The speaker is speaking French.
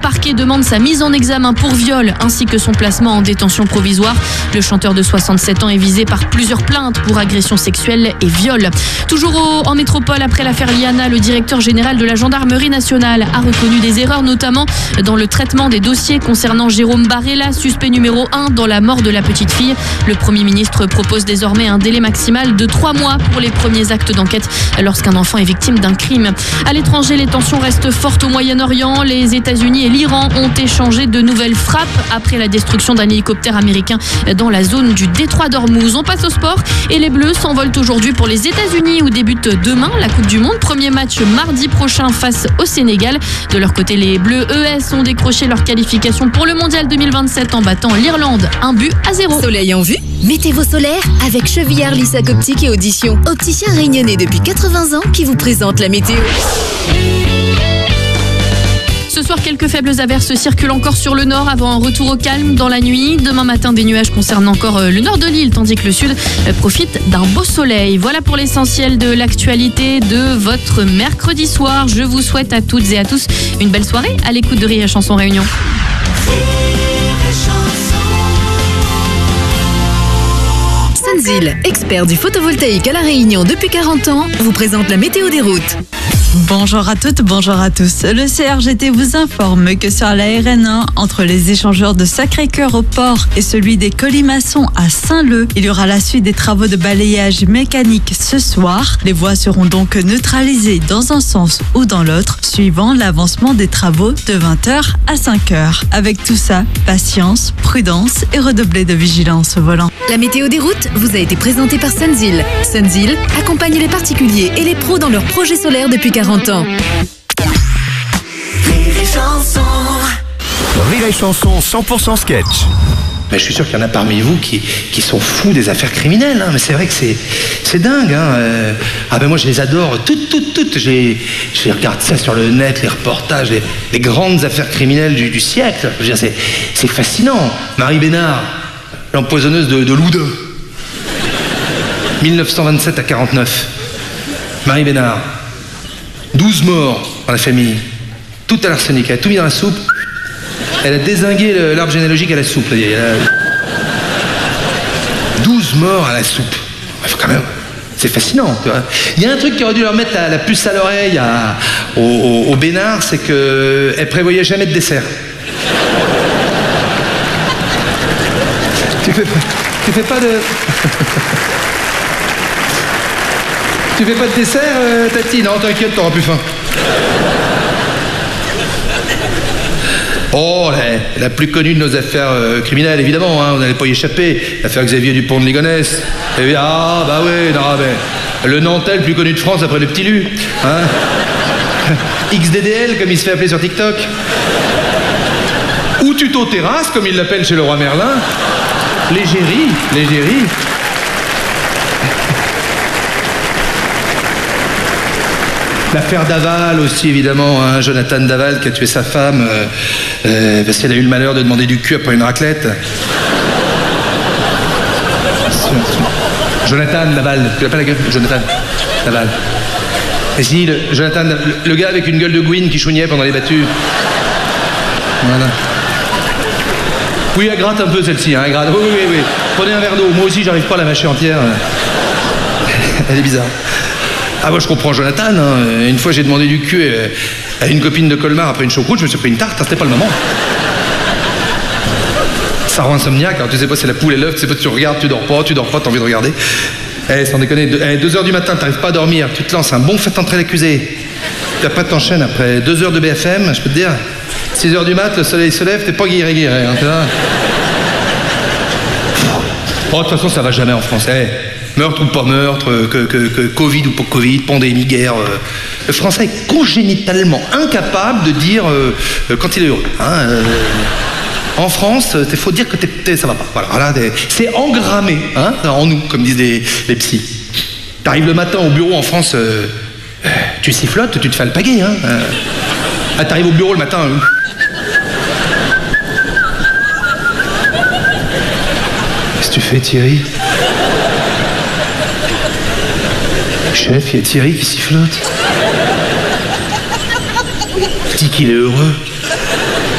parquet demande sa mise en examen pour viol ainsi que son placement en détention provisoire. Le chanteur de 67 ans est visé par plusieurs plaintes pour agression sexuelle et viol. Toujours en métropole, après l'affaire Liana, le directeur général de la gendarmerie nationale a reconnu des erreurs, notamment dans le traitement des dossiers concernant Jérôme Barella, suspect numéro 1 dans la mort de la petite fille. Le Premier ministre propose désormais un délai maximal de 3 mois pour les premiers actes d'enquête lorsqu'un enfant est victime d'un crime. À l'étranger, les tensions restent fortes au Moyen-Orient. Les États-Unis et l'Iran ont échangé de nouvelles frappes après la destruction d'un hélicoptère américain dans la zone du détroit d'Ormuz. On passe au sport et les Bleus s'envolent aujourd'hui pour les États-Unis où débute demain la Coupe du Monde. Premier match mardi prochain face au Sénégal. De leur côté, les Bleus ES ont décroché leur qualification pour le Mondial 2027 en battant l'Irlande 1-0. Soleil en vue? Mettez vos solaires avec Chevillard Lissac Optique et Audition. Opticien réunionnais depuis 80 ans qui vous présente la météo. Ce soir, quelques faibles averses circulent encore sur le nord avant un retour au calme dans la nuit. Demain matin, des nuages concernent encore le nord de l'île, tandis que le sud profite d'un beau soleil. Voilà pour l'essentiel de l'actualité de votre mercredi soir. Je vous souhaite à toutes et à tous une belle soirée à l'écoute de Rire et Chanson Réunion. Sunzil, expert du photovoltaïque à La Réunion depuis 40 ans, vous présente la météo des routes. Bonjour à toutes, bonjour à tous. Le CRGT vous informe que sur la RN1, entre les échangeurs de Sacré-Cœur au port et celui des Colimaçons à Saint-Leu, il y aura la suite des travaux de balayage mécanique ce soir. Les voies seront donc neutralisées dans un sens ou dans l'autre, suivant l'avancement des travaux de 20h à 5h. Avec tout ça, patience, prudence et redoubler de vigilance au volant. La météo des routes vous a été présentée par Sunzil. Sunzil accompagne les particuliers et les pros dans leurs projets solaires depuis 40 ans. Rire et Chanson 100% sketch. Mais je suis sûr qu'il y en a parmi vous qui sont fous des affaires criminelles, hein. Mais c'est vrai que c'est dingue, hein. Ah ben moi je les adore toutes. Je regarde ça sur le net, les reportages, les grandes affaires criminelles du siècle. Je veux dire, c'est fascinant. Marie Bénard, l'empoisonneuse de Loudun. 1927 à 49. Marie Bénard. 12 morts dans la famille. Tout à l'arsenic. Elle a tout mis dans la soupe. Elle a dézingué l'arbre généalogique à la soupe. 12 morts à la soupe. Enfin, quand même, c'est fascinant. Tu vois. Il y a un truc qui aurait dû leur mettre la puce à l'oreille au Bénard, c'est qu'elle prévoyait jamais de dessert. Tu fais pas de... Tu fais pas de dessert, Tati? Non, t'inquiète, t'auras plus faim. Oh, la plus connue de nos affaires criminelles, évidemment, hein, on n'allait pas y échapper. L'affaire Xavier Dupont de Ligonnès. Ah, bah oui, non, mais le Nantais le plus connu de France après le petit Lu. Hein. XDDL, comme il se fait appeler sur TikTok. Ou Tuto Terrasse, comme il l'appelle chez le roi Merlin. L'égérie. L'affaire Daval aussi, évidemment, hein, Jonathan Daval qui a tué sa femme parce qu'elle a eu le malheur de demander du cul après une raclette. Jonathan Daval, tu l'appelles la gueule? Jonathan Daval. Et si, Jonathan, le gars avec une gueule de Gwyn qui chouignait pendant les battues. Voilà. Oui, elle gratte un peu celle-ci, hein, elle gratte. Oui. Prenez un verre d'eau, moi aussi j'arrive pas à la mâcher entière. Elle est bizarre. Ah, moi je comprends Jonathan, hein. Une fois j'ai demandé du cul à une copine de Colmar après une choucroute, je me suis pris une tarte, hein, c'était pas le moment. Ça rend insomniaque, alors tu sais pas c'est la poule et l'œuf, tu sais pas tu regardes, tu dors pas, t'as envie de regarder. Sans déconner, 2h du matin, t'arrives pas à dormir, tu te lances un bon fait entrer l'accusé. Puis après t'enchaînes, après 2 heures de BFM, je peux te dire, 6h du mat, le soleil se lève, t'es pas guiré, hein, tu vois. Oh, de toute façon ça va jamais en France. Meurtre ou pas meurtre, que Covid ou pas Covid, pandémie, guerre. Le français est congénitalement incapable de dire quand il est heureux. Hein, en France, il faut dire que ça va pas. Voilà, c'est engrammé hein, en nous, comme disent les psys. T'arrives le matin au bureau en France, tu sifflotes, tu te fais alpaguer. Hein, t'arrives au bureau le matin. Qu'est-ce que tu fais, Thierry? Chef, il y a Thierry qui sifflote. Dit qu'il est heureux.